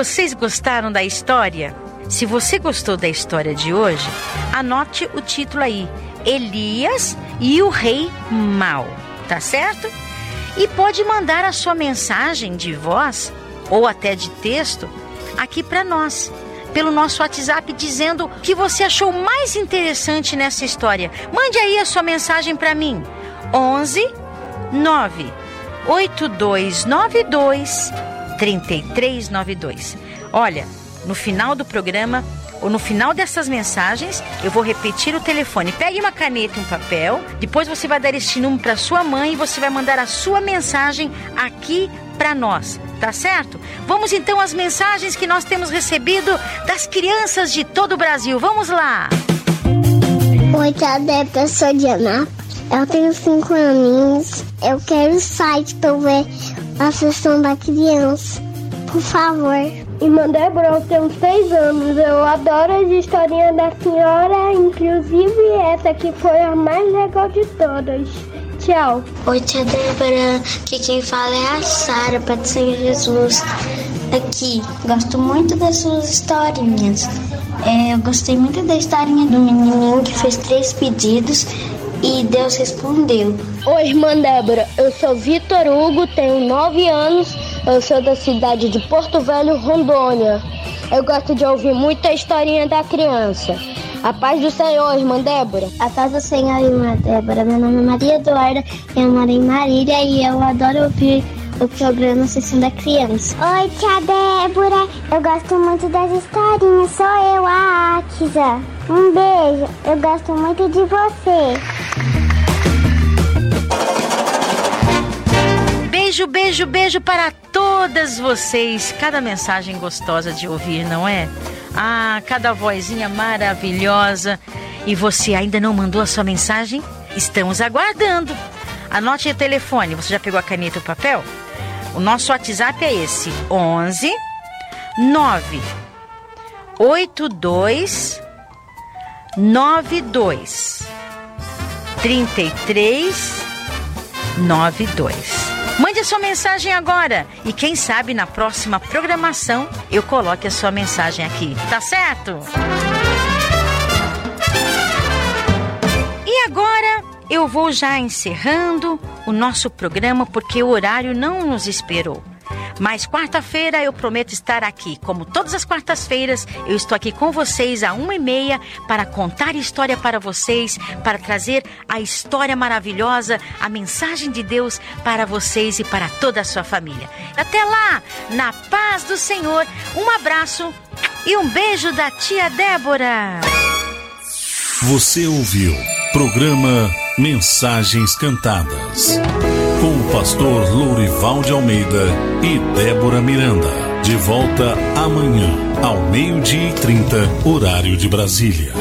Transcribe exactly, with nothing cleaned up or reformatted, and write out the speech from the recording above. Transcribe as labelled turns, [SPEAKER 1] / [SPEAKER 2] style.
[SPEAKER 1] vocês gostaram da história? Se você gostou da história de hoje, anote o título aí: Elias e o Rei Mau, tá certo? E pode mandar a sua mensagem de voz ou até de texto aqui para nós, pelo nosso WhatsApp, dizendo o que você achou mais interessante nessa história. Mande aí a sua mensagem para mim: onze nove oito dois nove dois três três nove dois. Olha, no final do programa ou no final dessas mensagens, eu vou repetir o telefone. Pegue uma caneta e um papel, depois você vai dar este número para sua mãe e você vai mandar a sua mensagem aqui para nós, tá certo? Vamos então às mensagens que nós temos recebido das crianças de todo o Brasil. Vamos lá!
[SPEAKER 2] Oi, tia Débora, eu sou Diana. Eu tenho cinco aninhos. Eu quero o site para ver a sessão da criança. Por favor.
[SPEAKER 3] Irmã Débora, eu tenho seis anos. Eu adoro as historinhas da senhora, inclusive essa que foi a mais legal de todas. Tchau.
[SPEAKER 4] Oi, tia Débora. Aqui quem fala é a Sara, Pai do Senhor Jesus. Aqui, gosto muito das suas historinhas. É, eu gostei muito da historinha do menininho que fez três pedidos e Deus respondeu.
[SPEAKER 3] Oi, irmã Débora. Eu sou Vitor Hugo, tenho nove anos. Eu sou da cidade de Porto Velho, Rondônia. Eu gosto de ouvir muito a historinha da criança. A paz do Senhor, irmã Débora.
[SPEAKER 2] A paz do Senhor, irmã Débora. Meu nome é Maria Eduarda, eu moro em Marília e eu adoro ouvir o programa Sessão da Criança. Oi, tia Débora. Eu gosto muito das historinhas. Sou eu, a Akisa. Um beijo. Eu gosto muito de você.
[SPEAKER 1] Beijo, beijo, beijo para todas vocês. Cada mensagem gostosa de ouvir, não é? Ah, cada vozinha maravilhosa. E você ainda não mandou a sua mensagem? Estamos aguardando. Anote o telefone. Você já pegou a caneta e o papel? O nosso WhatsApp é esse: onze nove oito dois nove dois três três nove dois. Mande a sua mensagem agora e quem sabe na próxima programação eu coloque a sua mensagem aqui, tá certo? E agora eu vou já encerrando o nosso programa porque o horário não nos esperou. Mas quarta-feira eu prometo estar aqui. Como todas as quartas-feiras, eu estou aqui com vocês às uma e meia para contar história para vocês, para trazer a história maravilhosa, a mensagem de Deus para vocês e para toda a sua família. Até lá, na paz do Senhor, um abraço e um beijo da tia Débora.
[SPEAKER 5] Você ouviu programa Mensagens Cantadas com o pastor Lourival de Almeida e Débora Miranda. De volta amanhã, ao meio-dia e trinta, horário de Brasília.